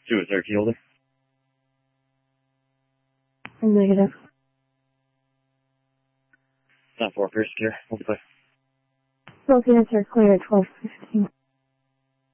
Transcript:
2 is there, key holder? Negative. 10-4, clear, secure, multiply. Both units are clear at 12.